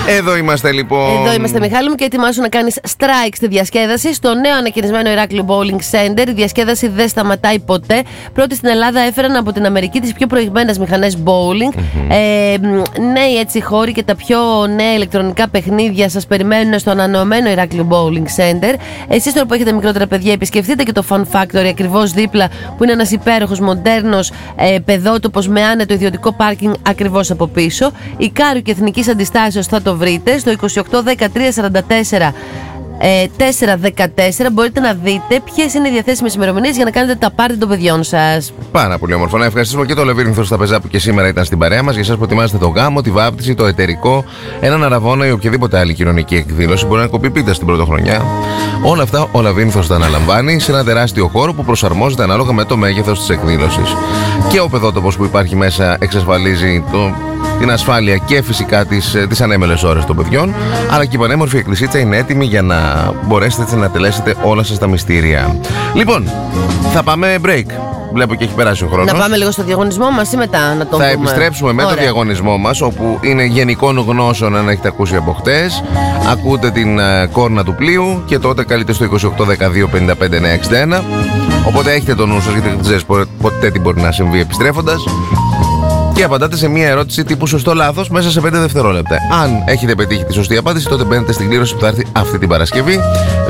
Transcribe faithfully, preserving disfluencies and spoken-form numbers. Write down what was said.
Εδώ είμαστε λοιπόν. Εδώ είμαστε, Μιχάλη μου, και ετοιμάσου να κάνεις strike στη διασκέδαση. Στο νέο ανακαινισμένο Ηράκλειο Bowling Center. Η διασκέδαση δεν σταματάει ποτέ. Πρώτη στην Ελλάδα έφεραν από την Αμερική τις πιο προηγμένες μηχανές bowling. Mm-hmm. Ε, νέοι έτσι χώροι και τα πιο νέα ηλεκτρονικά παιχνίδια σας περιμένουν στο ανανεωμένο Ηράκλειο Bowling Center. Εσείς τώρα που έχετε μικρότερα παιδιά, επισκεφτείτε και το Fun Factory ακριβώς δίπλα, που είναι ένας υπέροχος, μοντέρνος ε, παιδότοπος με άνετο ιδιωτικό πάρκινγκ ακριβώς από πίσω. Η Κάρου και Εθνικής Αντιστάσεως θα το βρείτε στο είκοσι οκτώ δεκατρία σαράντα τέσσερα τετρακόσια δεκατέσσερα. Μπορείτε να δείτε ποιες είναι οι διαθέσιμες ημερομηνίες για να κάνετε τα πάρτι των παιδιών σας. Πάρα πολύ όμορφο. Να ευχαριστήσουμε και το Λεβύρινθο στα πεζά που και σήμερα ήταν στην παρέα μας. Για εσάς που ετοιμάζετε το γάμο, τη βάπτιση, το εταιρικό, έναν αραβόνα ή οποιαδήποτε άλλη κοινωνική εκδήλωση, μπορεί να κοπεί πίτα στην πρωτοχρονιά. Όλα αυτά ο Λεβύρινθος τα αναλαμβάνει σε ένα τεράστιο χώρο που προσαρμόζεται ανάλογα με το μέγεθος της εκδήλωσης. Και ο παιδότοπος που υπάρχει μέσα εξασφαλίζει το. την ασφάλεια και φυσικά τις, τις ανέμελες ώρες των παιδιών, αλλά και η πανέμορφη εκκλησίτσα είναι έτοιμη για να μπορέσετε έτσι να τελέσετε όλα σας τα μυστήρια. Λοιπόν, θα πάμε break. Βλέπω και έχει περάσει ο χρόνος. Να πάμε λίγο στο διαγωνισμό μας ή μετά να το Θα πούμε. επιστρέψουμε με Ωραία. το διαγωνισμό μας, όπου είναι γενικών γνώσεων, αν έχετε ακούσει από χτες. Ακούτε την uh, κόρνα του πλοίου και τότε καλείτε στο είκοσι οκτώ δεκαδύο πενήντα πέντε εννιακόσια εξήντα ένα. Οπότε έχετε το νου σας, γιατί δεν ξέρεις ποτέ τι μπορεί να συμβεί επιστρέφοντας. Και απαντάτε σε μία ερώτηση τύπου σωστό-λάθος μέσα σε πέντε δευτερόλεπτα. Αν έχετε πετύχει τη σωστή απάντηση, τότε μπαίνετε στην κλήρωση που θα έρθει αυτή την Παρασκευή.